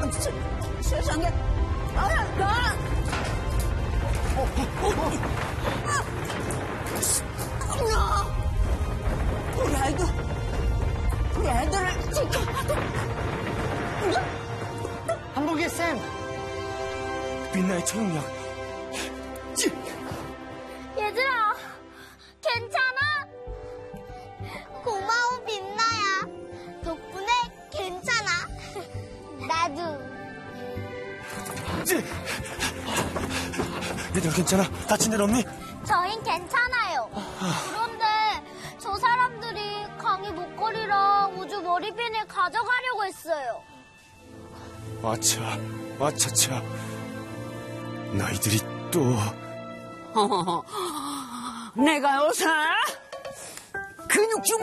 세상에. 우리 애들을 지켜. 한국의 쌤. 빛나의 초능력. 얘들아, 괜찮아? 고마워, 빛나야. 덕분에 괜찮아. 나도. 얘들 괜찮아? 다친 일 없니? 저흰 괜찮아요. 그런데 저 사람들이 강이 목걸이랑 우주 머리핀을 가져가려고 했어요. 아차차. 너희들이 또... 내가 요새 근육 좀